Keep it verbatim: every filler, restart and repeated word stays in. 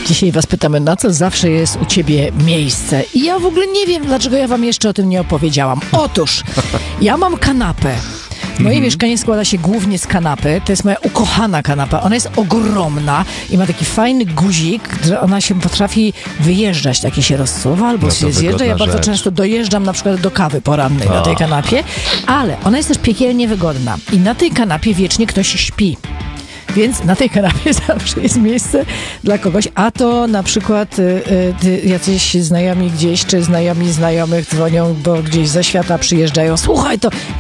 Dzisiaj was pytamy, na co zawsze jest u ciebie miejsce. I ja w ogóle nie wiem, dlaczego ja wam jeszcze o tym nie opowiedziałam. Otóż, ja mam kanapę. Moje mm-hmm. mieszkanie składa się głównie z kanapy. To jest moja ukochana kanapa. Ona jest ogromna i ma taki fajny guzik, że ona się potrafi wyjeżdżać. Takie się rozsuwa albo No się zjeżdża. Ja bardzo rzecz. często dojeżdżam na przykład do kawy porannej O. na tej kanapie. Ale ona jest też piekielnie wygodna. I na tej kanapie wiecznie ktoś śpi. Więc na tej kanapie zawsze jest miejsce dla kogoś, a to na przykład y, y, jacyś znajomi gdzieś, czy znajomi znajomych dzwonią, bo gdzieś ze świata przyjeżdżają. Słuchaj, to